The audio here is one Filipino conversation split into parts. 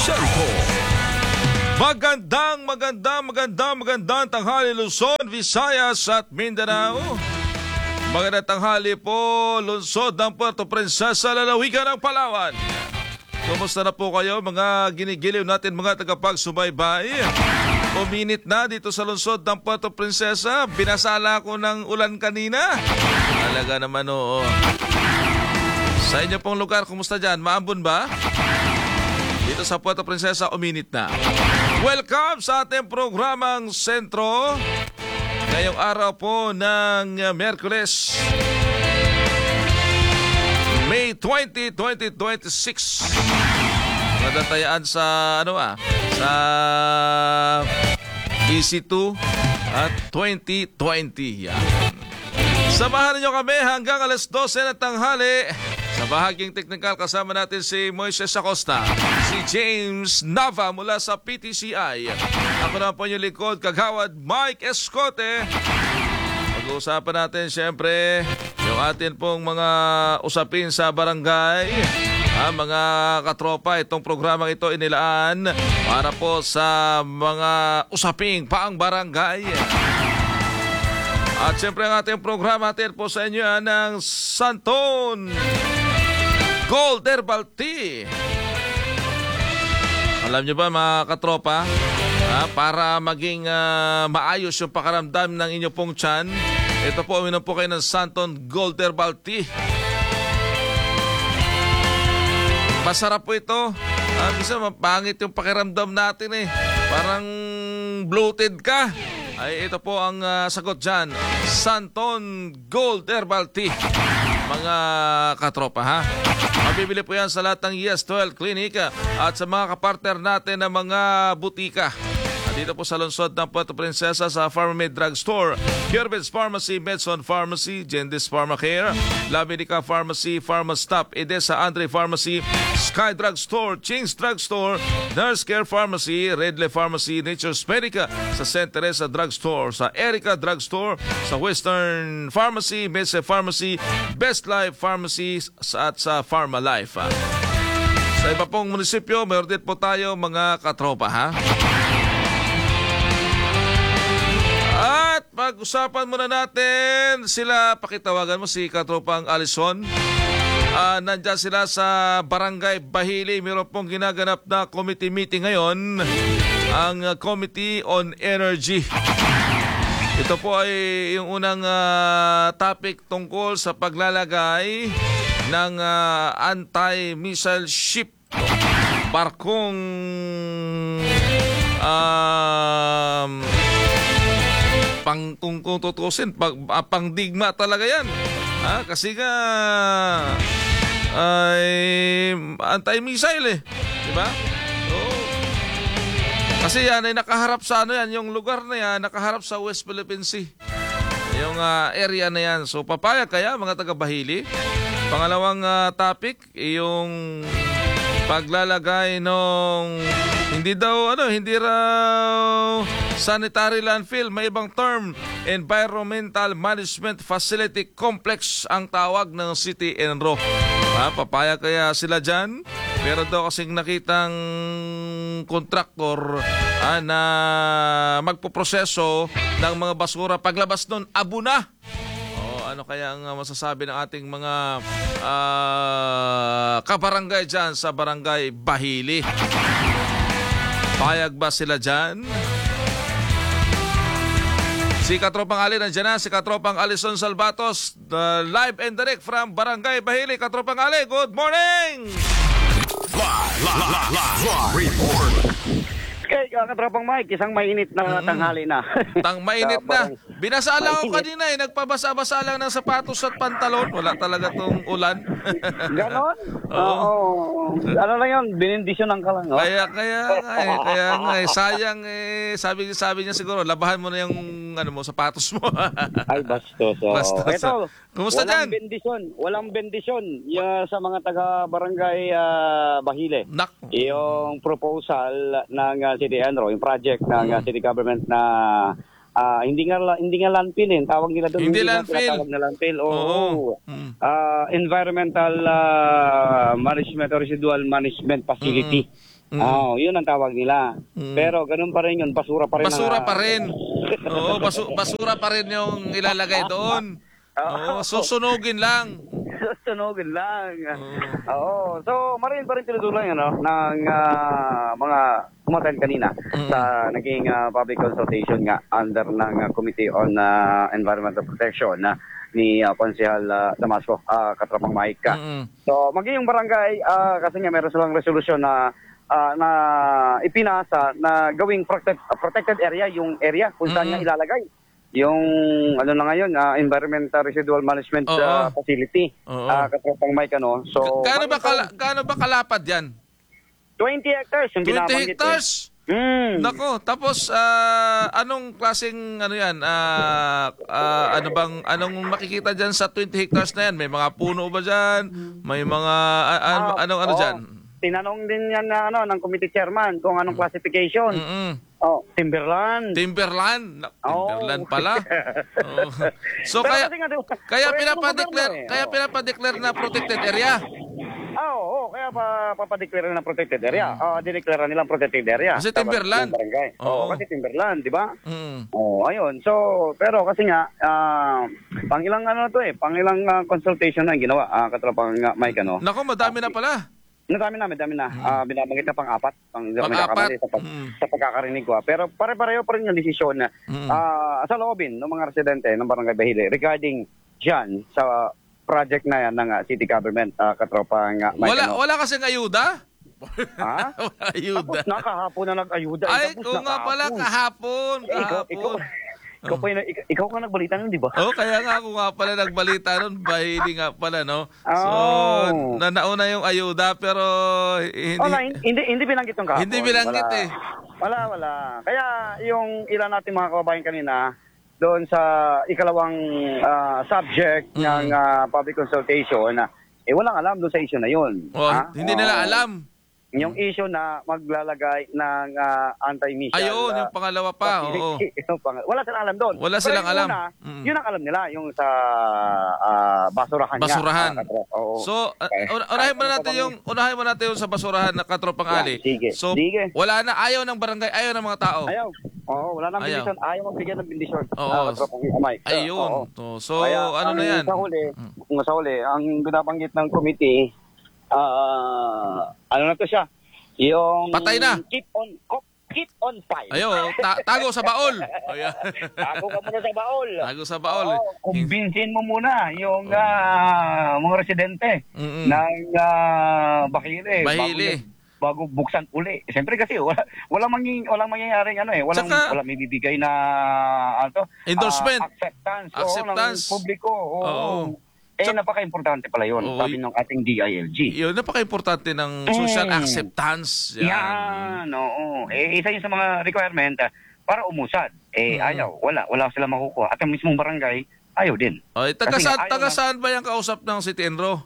Santo. Magandang tanghali Luzon, Visayas at Mindanao. Magandang tanghali po lungsod ng Puerto Princesa, lalawigan ng Palawan. Kumusta na po kayo mga ginigiliw natin mga tagapagsubaybay? Uminit na dito sa lungsod ng Puerto Princesa. Binasala ko ng ulan kanina. Talaga naman oo. Sa inyo pong lugar, kumusta dyan? Maambon ba? Dito sa Puerto Princesa, uminit na. Welcome sa ating programang Sentro. Ngayong araw po ng Miyerkules, May 20, 2026. Nadatayaan sa sa EC2 at 2020. Yan. Samahan niyo kami hanggang alas 12 na tanghali. Sa bahaging teknikal kasama natin si Moises Acosta, si James Nava mula sa PTCI. Ako naman po yung likod, Kagawad Mike Escote. Pag-uusapan natin siyempre yung atin pong mga usapin sa barangay. Mga katropa, itong programang ito inilaan para po sa mga usaping paang barangay. At siyempre ang ating programa natin po sa inyo ng Santon Gold Herbal Tea. Alam nyo ba mga katropa, para maging maayos yung pakaramdam ng inyo pong tiyan, ito po, uminom po kayo ng Santon Gold Herbal Tea. Masarap po ito. Bisa mapangit yung pakiramdam natin eh. Parang bloated ka. Ay ito po ang sagot dyan. Santon Gold Herbal Tea. Mga katropa ha. Mabibili po yan sa lahat ng ES12 Clinic at sa mga kapartner natin ng mga butika. Dito po sa lungsod ng Puerto Princesa sa Pharmamid Drug Store, Curbits Pharmacy, Medson Pharmacy, Gendis Pharmacare, La Medica Pharmacy, Pharmastop, Edesa Andre Pharmacy, Sky Drug Store, Ching's Drug Store, Nurse Care Pharmacy, Redle Pharmacy, Nature's Medica, sa St. Teresa Drug Store, sa Erica Drug Store, sa Western Pharmacy, Mese Pharmacy, Best Life Pharmacy at sa Pharma Life. Sa iba pong munisipyo, mayroon din po tayo mga katropa ha. At pag-usapan muna natin sila, pakitawagan mo si katropang Alison. Nandyan sila sa Barangay Bahili. Meron pong ginaganap na committee meeting ngayon, ang Committee on Energy. Ito po ay yung unang topic tungkol sa paglalagay ng anti-missile ship, barkong kung tutusin, pangdigma talaga yan. Kasi nga ay anti-missile eh. Diba? So, kasi yan ay nakaharap sa yung lugar na yan, nakaharap sa West Philippine Sea. Yung area na yan. So papayag kaya mga taga-Bahili? Pangalawang topic, yung paglalagay nung hindi raw sanitary landfill, may ibang term, Environmental Management Facility Complex ang tawag ng City Enro. Papayag kaya sila dyan? Pero daw kasing nakitang kontraktor na magpoproseso ng mga basura, paglabas nun, abo na. Ano kaya ang masasabi ng ating mga kabarangay dyan sa Barangay Bahili? Payag ba sila dyan? Si Katropang Ali nandiyan na, si Katropang Alison Salvatos, live and direct from Barangay Bahili. Katropang Ali, good morning! Live report. Okay, Katropang Mike, isang mainit na tanghali na. Mainit na. Binasala ko kanina nagpabasa-basa lang ng sapatos at pantalon. Wala talaga tong ulan. Ganon? Oo. Ano lang yun, binindisyonan ka lang. Kaya nga sayang sabi niya siguro, labahan mo na yung sapatos mo. Ay, bastos. Ito, kumusta dyan? Walang bendisyon sa mga taga-barangay Bahile. Yung proposal ng City Enro, yung project ng city government na hindi nga landfill eh. Tawag nila doon. Hindi landfill. Tawag na landfill. Environmental management or residual management facility. Yun ang tawag nila. Pero ganun pa rin yun, basura pa rin. Basura pa rin. Oo, basura pa rin yung ilalagay doon. Oo, susunugin lang. Susunugin lang. Oo. So, marin pa rin tinutuloy ng mga kumaten kanina sa naging public consultation nga under ng Committee on Environmental Protection ni Konsehal Damasco, Katropang Maika. So, maging yung barangay, kasi nga meron silang resolusyon na ipinasa na gawing protected area yung area kung saan niya ilalagay. Yung ano na ngayon, Environmental Residual Management Facility. Katropang Maika, no? So, gaano ba kalapad yan? 20 hectares yung 20 binabanggit. hectares? Nako, tapos anong klaseng ano yan? Anong makikita diyan sa 20 hectares na yan? May mga puno ba diyan? May mga ano diyan? Tinanong din yan ng committee chairman kung anong classification. Timberland. Timberland pala. So kaya pinapadeclare na protected area. Kaya papadeclare na protected area. Dineklara nilang protected area. Kasi timberland. Kasi timberland, di ba? Ayun. So, pero kasi nga, pangilang pangilang consultation na ginawa, Katropang Mike, ano? Nako, madami na pala. Dami na. Binabanggit na pang-apat. Sa pagkakarinig ko. Pero pare-pareho pa rin yung desisyon na sa loobin ng mga residente ng Barangay Bahili regarding dyan sa project na yan ng city government, Katropang Mike. Wala kasing ayuda? Ha? Ayuda. Tapos na kahapon na nag-ayuda. Ay, kung nga pala kahapon. Ikaw ka nagbalita nun, di ba? Kaya nga ako nga pala nagbalita nun, Bahili nga pala, no? So, nauna yung ayuda, pero hindi binanggit yung kahapon. Hindi binanggit Wala. Kaya yung ilan natin mga kababayan kanina, doon sa ikalawang subject ng public consultation, walang alam doon sa issue na yun. Hindi nila alam. Yung issue na maglalagay ng anti-missile. Ayun, yung pangalawa pa. Wala silang alam doon. Wala silang alam. Yun ang alam nila, yung sa basurahan. So, unahin mo natin yung sa basurahan na Katropang Ali. Sige. So, wala na, ayaw ng barangay, ayaw ng mga tao. Wala nang bendisyon. Ayaw magbigay ng bendisyon. Ayun. So, ano na yan? Sa huli, ang binabanggit ng committee, ano na to siya? Yung patay na. Keep on fire. Tago sa baol. Tago ka muna sa baol. Tago sa baol. Kumbinsin mo muna yung mga residente ng Bahili. Bago buksan uli. Siyempre kasi walang mangyayaring walang may bibigay na endorsement. Acceptance. Ng publiko. Napaka-importante pala yun, sabi ng ating DILG. Yun, napaka-importante ng social acceptance. Yan, oo. Isa yun sa mga requirement para umusad. Ayaw, wala sila makukuha. At ang mismong barangay, ayaw din. Taga saan ba yung kausap ng City Enro?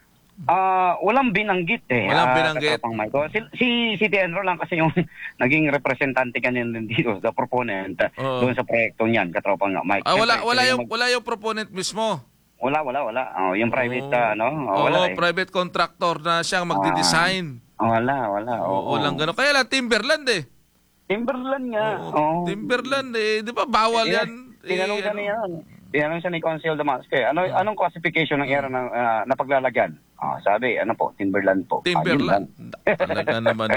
Walang binanggit Walang binanggit. Si City Enro lang kasi yung naging representante kanina dito, the proponent, doon sa proyektong yan, Katropang Mike. Wala yung proponent mismo. Wala. Yung private, wala private contractor na siyang magdi-design. Wala. Walang gano'n. Kaya lang, Timberland Timberland nga. Timberland di ba bawal yan? Tinanong siya ni Council Damasco. Anong classification ng era na paglalagyan? Sabi, Timberland po. Timberland. Talaga naman,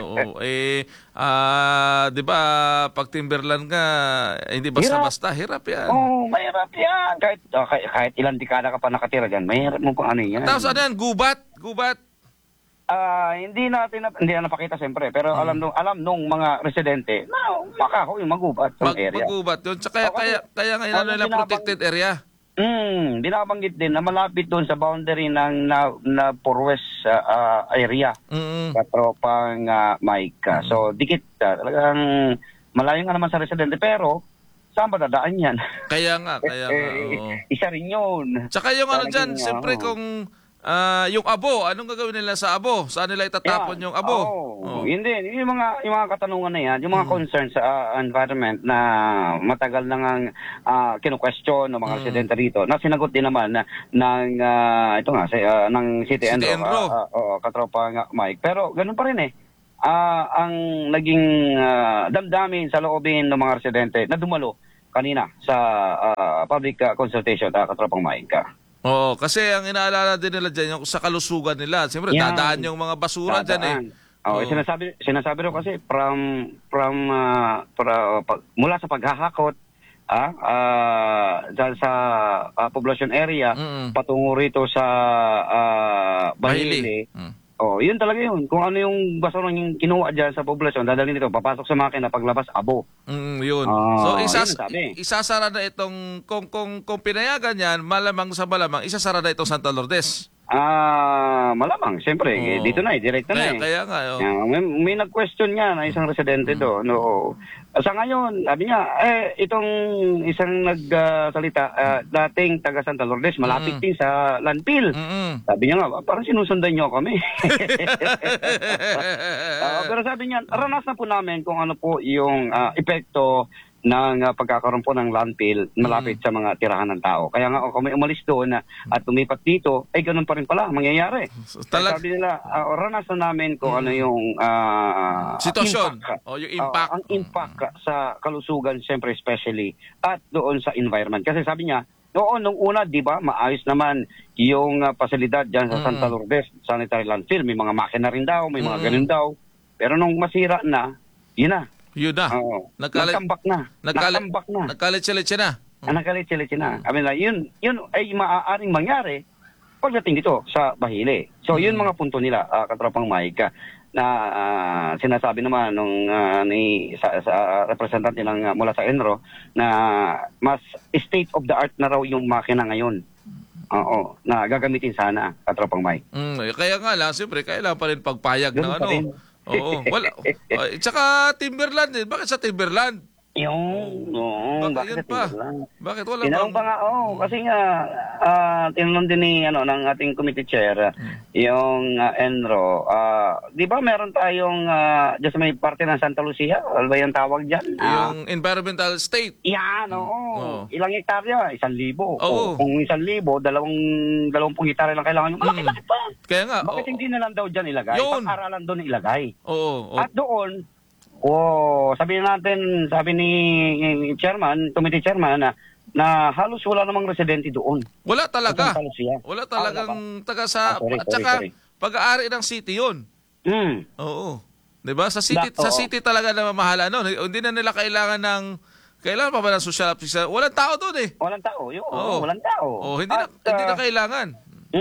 di ba, pag Timberland nga, hindi basta-basta, hirap yan. Mahirap yan. Kahit ilang dekada ka pa nakatira dyan, mahirap mo pang ano yan. Tapos ano yan, gubat? Hindi na napakita siyempre, pero alam nung mga residente na makako yung magubat sa area. Magubat yun. Kaya ngayon nila protected area. Binabanggit din na malapit doon sa boundary ng na Purwes area. Katropang Maika. So dikit talagang malayo nga naman sa residente, pero saan ba dadaan yan? Kaya nga. Isa rin yun. Tsaka yung dyan, siyempre kung yung abo, anong gagawin nila sa abo? Saan nila itatapon yung abo? Hindi, yung mga katanungan na yan, yung mga concerns sa environment na matagal na ngang kinu-question ng mga residente rito, na sinagot din naman ng ng City Enro, Katropang Mike. Pero ganun pa rin ang naging damdamin sa loobin ng mga residente na dumalo kanina sa public consultation, Katropang Mike. Oo, kasi ang inaalala din nila dyan, yung sa kalusugan nila. Siyempre, Yan. dadaan yung mga basura dyan eh. Oo. Sinasabi rin kasi mula sa paghahakot dyan sa population area patungo rito sa Bahili. Oh, yun talaga yun. Kung ano yung basura yung kinuha dyan sa populasyon, dadalhin dito, papasok sa makina, paglabas, abo. Yun. So, isasara na itong, kung pinayagan yan, malamang sa malamang, isasara na itong Santa Lourdes. Malamang, siyempre, dito na direkta na Kaya nga. May nag-question nga na isang residente doon. No. Sa ngayon, sabi niya, itong isang nagsalita, dating taga Santa Lourdes, malapit din sa landfill. Sabi niya nga, parang sinusundan niyo kami. Pero sabi niya, ranas na po namin kung ano po yung epekto ng pagkakaroon po ng landfill malapit sa mga tirahan ng tao. Kaya nga kung may umalis doon at lumipat dito, ay ganun pa rin pala mangyayari. Sabi nila, ranas na namin kung ano yung sitwasyon o yung impact. Ang impact sa kalusugan, siyempre especially, at doon sa environment. Kasi sabi niya, nung una, di ba, maayos naman yung pasilidad dyan sa Santa Lourdes, sanitary landfill. May mga makina rin daw, may mga ganun daw. Pero nung masira na, yun na. Yun na. Nagtambak na. Nagkalit-silitsi na. Nagkalit-silitsi na. I mean, yun ay maaaring mangyari pagdating dito sa Bahili. So, yun mga punto nila, Katropang Mike, na sinasabi naman nung sa representante ng mula sa ENRO na mas state of the art na raw yung makina ngayon. Oo, na gagamitin sana, Katropang Mike. Kaya nga lang, siyempre, kailangan pa rin pagpayag ng ano. Oo, wala. Tsaka Timberland eh. Bakit sa Timberland? Bakit pa? Bakit wala tinanong pa nga, kasi nga, tinanong din ng ating committee chair, yung ENRO, di ba meron tayong, just may parte ng Santa Lucia, ano ba yung tawag dyan? Yung environmental state. Yan, ilang hektarya? 1,000. Kung 1,000, 20 hektarya lang kailangan yung malaki-laki pa. Kaya nga. Bakit hindi na lang daw dyan ilagay? Pag-aralan doon ilagay. At doon, sabi ni committee chairman na halos wala namang residente doon. Wala talaga. Wala talagang taga sa pag-aari ng city 'yon. Oo. 'Di ba? Sa city talaga na mamahala noon. Hindi na nila kailangan pa ba ng social officer? Walang tao doon eh. Walang tao. Walang tao. Hindi na kailangan.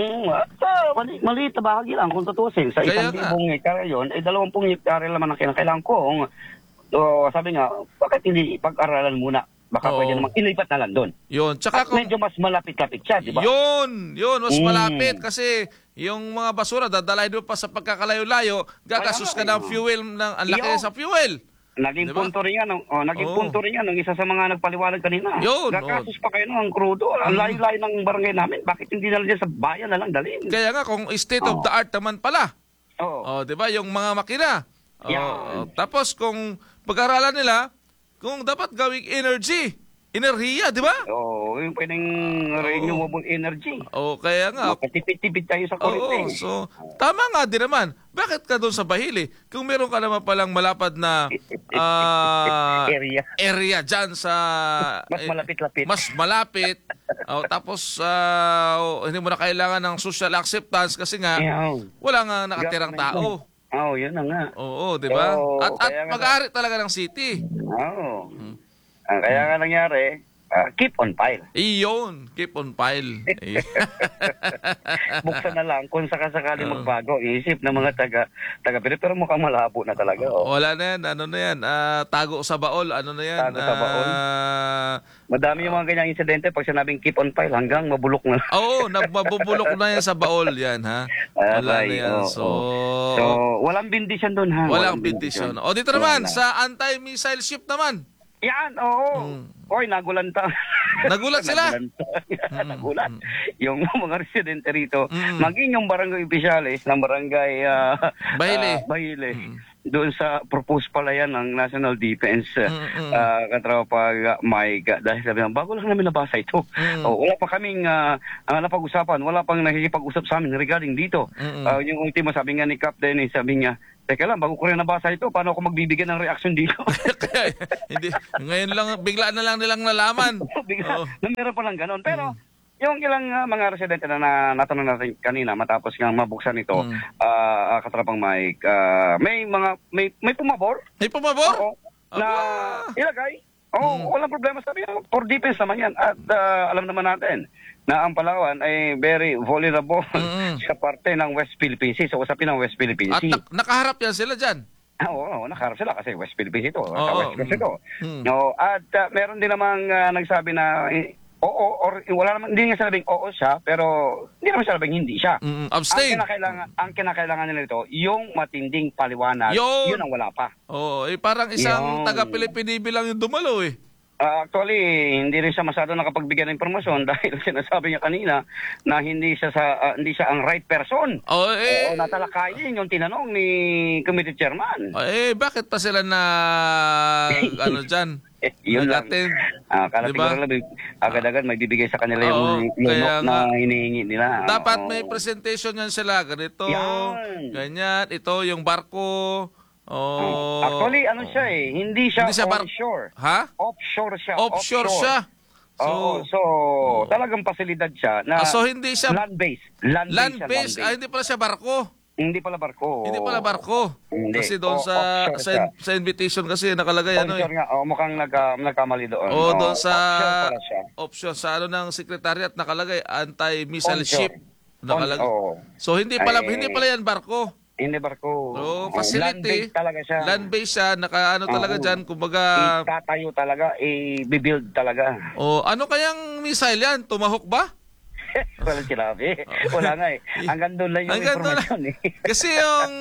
Maliit na bahagi lang kung tutusin. Sa 1,000 hektarya yun, 20 hektarya naman ang kailangan ko. Sabi nga, bakit hindi pag-aralan muna? Baka pwede namang ilipat na lang doon. Yun. Tsaka medyo mas malapit-lapit siya, di ba? Yun, mas malapit kasi yung mga basura, dadalay doon pa sa pagkakalayo-layo, gagastos ka ng fuel, ang laki sa fuel. Naging punto rin yan, ng isa sa mga nagpaliwanag kanina. Gagasos pa kayo ng krudo. Ang layo-layo ng barangay namin. Bakit hindi na lang sa bayan na lang dalhin? Kaya nga, kung state of the art naman pala. Di ba? Yung mga makina. Tapos kung pag-aralan nila, kung dapat gawing enerhiya, di ba? Yung pwedeng renewable energy. Kaya nga. Makatipid-tipid tayo sa kuryente. So, tama nga din naman. Bakit ka doon sa Bahili? Kung meron ka naman palang malapad na area dyan sa... Mas malapit-lapit. Mas malapit. Tapos, hindi mo na kailangan ng social acceptance kasi nga, wala nga nakatirang tao. Yun na nga. Di ba? At mag-aari talaga ng city. Kaya nga nangyari, keep on file. Iyon, keep on file. Buksan na lang kung sakasakali magbago, isip ng mga taga pero mukhang malabo na talaga. Wala na yan, tago sa baol, Tago sa baol. Madami yung mga ganyang insidente pag sinabing keep on file hanggang mabulok na. Mabubulok na yan sa baol yan, ha? Wala na yan. So, walang bindisyon doon, ha? Walang bindisyon. Dito naman, sa anti-missile ship naman. Yan, nagulanta. Nagulat sila? Nagulat. Yung mga residente rito, maging yung barangay opisyalis ng barangay Bahili. Bahili. doon sa propose pala yan ng National Defense, katropa Mike, dahil sabi nga, bago lang namin nabasa ito. Wala pa kaming napag-usapan, wala pang nakikipag-usap sa amin regarding dito. Yung ultimo, sabi nga ni Captain, sabi niya, teka lang, bago ko rin nabasa ito, paano ako magbibigyan ng reaction dito? Kaya, hindi, ngayon lang, bigla na lang nilang nalaman. Bigla, na meron pa lang ganon. Pero, yung ilang mga residente na natanong natin kanina matapos nga mabuksan ito, katrapang Mike, may pumabor. May pumabor? Oo, na ilagay. Walang problema, sabi niya, for defense naman yan. At alam naman natin na ang Palawan ay very vulnerable sa parte ng West Philippine Sea, sa usapin ng West Philippine At Sea. nakaharap yan sila dyan. Oo, nakaharap sila kasi West Philippine Sea ito. Sa West Coast ito. At meron din namang nagsabi na oo, or wala naman, hindi nga sinabing oo siya, pero hindi naman sinabing hindi siya. Abstain. Ang kinakailangan nila ito, yung matinding paliwanag, yun ang wala pa. Oo, parang isang taga-Pilipinibi lang yung dumalo eh. Actually, hindi rin siya masyado nakapagbigyan ng impormasyon dahil sinasabi niya kanina na hindi siya ang right person. Natalakayin yung tinanong ni committee chairman. Bakit pa sila na ano dyan? Yun lang. Kala diba? siguro lang agad-agad magbibigay sa kanila yung lunok na hinihingi nila. Dapat may presentation yan sila. Ganito, ganyan, ito yung barko. Actually, ano siya hindi siya onshore. Ha? Offshore siya. Offshore siya. So talagang pasilidad siya na so hindi siya land-based. Land-based. Hindi pala siya barko. Hindi pala barko. Hindi. Kasi doon sa invitation kasi nakalagay onshore nga. Mukhang nagkamali doon. Doon sa offshore pala siya. Option sa ng secretariat nakalagay anti-missile ship. Nakalagay. So hindi pala yan barko. Hindi barko. Facility. Land-based talaga siya. Land-based siya, nakaano talaga dyan, kumbaga itatayo talaga, i-build talaga. Ano kayang missile yan? Tomahawk ba? Walang sinabi. Wala nga Hanggang doon lang yung informasyon Kasi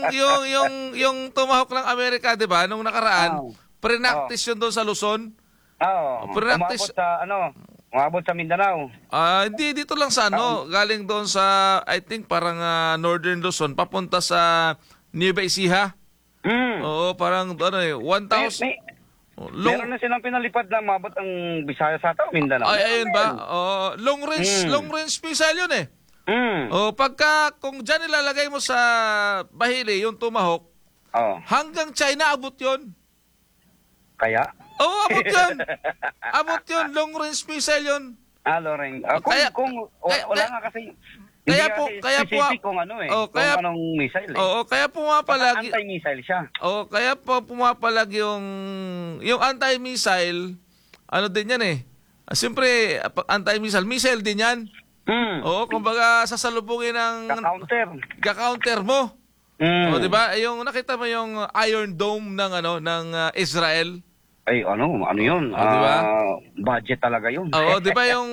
yung Tomahawk ng Amerika, 'di ba, nung nakaraan, pre-practice yun doon sa Luzon. Pre-practice umabot sa Mindanao. Hindi dito lang sa galing doon sa I think parang Northern Luzon papunta sa Nueva Ecija. Parang 1,000 meron na silang pinalipad na mabot ang Visayas sa Mindanao. Ayun ba? Long range missile yun eh. Pagka kung diyan ilalagay mo sa Bahili yung Tomahawk, hanggang China abot yun. Kaya? Abot yun. Abot yun. Long range missile yun. Loren. Wala nga kasi kaya anong missile kaya pumapalagi anti-missile siya. Kaya pumapalag yung anti-missile din yan eh. Siyempre missile din yan. Kumbaga sasalubungin ng ka-counter mo. Di ba? Yung nakita mo yung Iron Dome ng Israel? Ano yun? Diba? Budget talaga yun. Di ba yung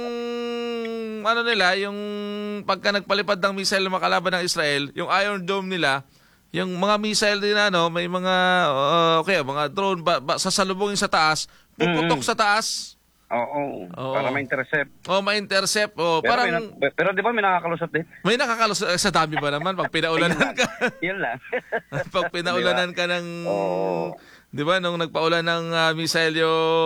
nila, yung pagka nagpalipad ng missile makalaban ng Israel, yung Iron Dome nila, yung mga missile din may mga mga drone sasalubungin sa taas, puputok sa taas. Para ma-intercept. Ma-intercept. Pero di ba may nakakalusot din? May nakakalusot. Sa dami ba naman? Pag pinaulanan ka. Yun lang. Pag pinaulanan ka ng di ba, nung nagpaulan ng missile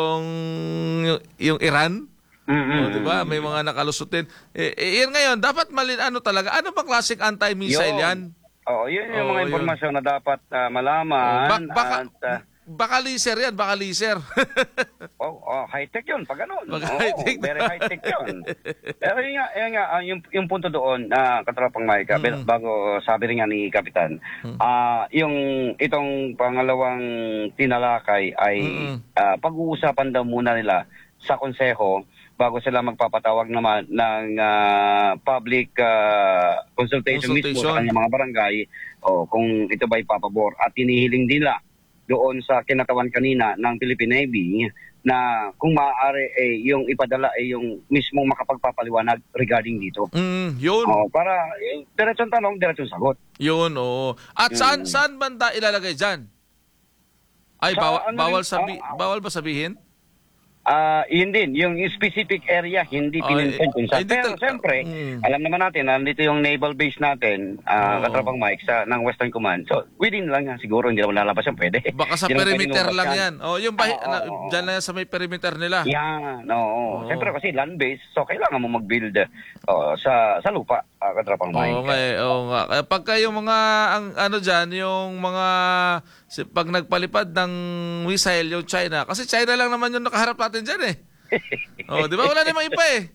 yung Iran? Di ba? May mga nakalusutin. Yan ngayon, dapat talaga. Ano bang classic anti-missile yan? Yun yung mga impormasyon na dapat malaman. Baka laser yan, baka laser. High-tech yun, pag ganun. Very high-tech yun. Pero yun nga, yung punto doon, katrapang Mike, bago sabi rin nga ni Kapitan, yung itong pangalawang tinalakay ay pag-uusapan daw muna nila sa konseho bago sila magpapatawag naman ng public consultation mismo sa kanyang mga barangay kung ito ba ipapabor. At hinihiling nila doon sa kinatawan kanina ng Philippine Navy na kung maaari yung ipadala yung mismong makapagpapaliwanag regarding dito. Yun. Para diretsong tanong, diretsong sagot. Yun, At saan banda ilalagay dyan? Bawal ba sabihin? Yun din, yung specific area, hindi pinuntan kung saan. Pero siyempre, alam naman natin, nandito yung naval base natin, Katrapang Mike, ng Western Command. So, within lang yan, siguro, hindi naman lalabas yan, pwede. Baka sa Hindi naman perimeter pwede lang lumabas yan. Yung dyan lang yan sa may perimeter nila. Yan, oo. Siyempre kasi land base, so kailangan mo mag-build sa lupa, Katrapang Mike. Oo nga. Kaya pagka yung mga, dyan, yung mga, pag nagpalipad ng missile yung China, kasi China lang naman yung nakaharap natin dyan eh. Di ba? Wala namang iba eh.